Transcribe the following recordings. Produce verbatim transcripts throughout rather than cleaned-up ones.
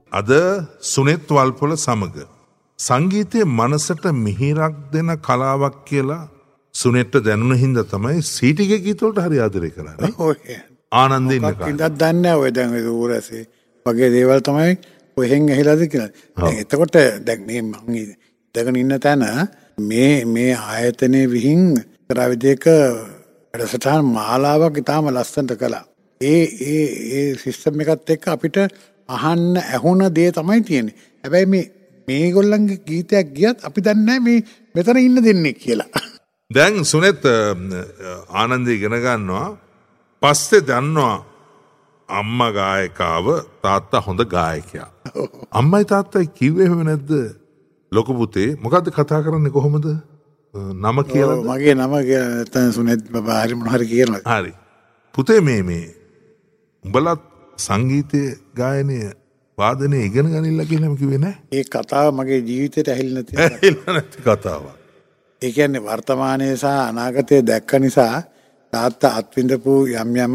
අද සුනෙත් වල්පොල සමග සංගීතයේ මනසට මිහිරක් දෙන කලාවක් කියලා සුනෙට්ට දැනුන හින්දා තමයි සීටිගේ ගීතවලට හරි ආදරය කරන්නේ. ඔය ආනන්ද ඉන්න කාලේ. ඉඳක් දන්නේ ඔය දැන් ඔය ඌරසේ වගේ දේවල් තමයි කොහෙන් ඇහිලාද කියලා. දැන් එතකොට දැන් මේ මං ඉඳගෙන ඉන්න තැන මේ මේ ආයතනයේ විහිං ක්‍රාවිදේක වැඩසටහන් මාලාවක් ඉතාම ලස්සනට කළා. ඒ ඒ ඒ සිස්ටම් එකත් එක්ක අපිට අහන්න ඇහුණ දේ තමයි තියෙන්නේ. හැබැයි මේ මේගොල්ලන්ගේ ගීතයක් ගියත් අපි දන්නේ නැහැ මේ මෙතන ඉන්න දෙන්නේ කියලා. දැන් සුනෙත් ආනන්ද ඉගෙන ගන්නවා. පස්සේ දන්නවා අම්මා ගායකාව තාත්තා හොඳ ගායකයා. අම්මයි තාත්තයි කිව්වේ එහෙම නැද්ද? ලොකු පුතේ මොකද්ද කතා කරන්නේ කොහොමද? නම කියලා මගේ නම කියලා නැත්නම් සුනෙත් බබා හරි මොන හරි කියනවා. හරි. පුතේ මේ මේ උඹලත් සංගීතයේ ගායනය වාදනය ඉගෙන ගනින්න කියලාම කිව්වේ නෑ. ඒ කතාව මගේ ජීවිතේට ඇහිලා නැති ඇහිලා නැති කතාවක්. ඒ කියන්නේ වර්තමානයේ සහ අනාගතයේ දැක්ක නිසා තාත්තා අත්විඳපු යම් යම්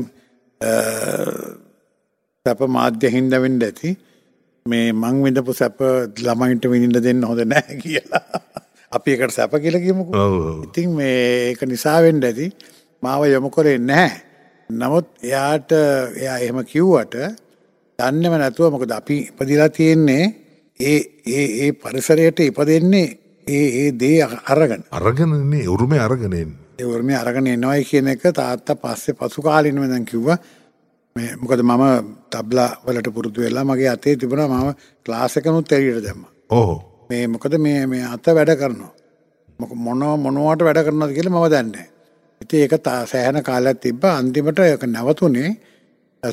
සැප මාධ්‍ය හින්දා වෙන්න ඇති මේ මං විඳපු සැප ළමයින්ට විඳින්න දෙන්න හොඳ නැහැ කියලා. අපි ඒකට සැප කියලා කියමුකෝ. ඉතින් මේ ඒක නිසා වෙන්න ඇති මාව යොමු කරේ නැහැ. නමුත් එයාට එයා එහෙම කිව්වට දන්නේම නැතුව මොකද අපි ඉපදිලා තියෙන්නේ ඒ ඒ ඒ පරිසරයට ඉපදෙන්නේ ඒ ඒ දේ අරගෙන. අරගෙනනේ උරුමේ අරගෙන එන්නේ. ඒ උරුමේ අරගෙන එනවයි කියන එක තාත්තා පස්සේ පසු කාලිනව දැන් කිව්වා. මේ මොකද මම තබ්ලා වලට පුරුදු වෙලා මගේ අතේ තිබුණා මම ක්ලාස් එකනුත් එළියට දැම්මා. ඔව්. මේ මොකද මේ මේ අත වැඩ කරනවා. මොන මොනවට වැඩ කරනවද කියලා මම දන්නේ නැහැ. ඉතින් ඒක සෑහෙන කාලයක් තිබ්බා. අන්තිමට ඒක නැවතුනේ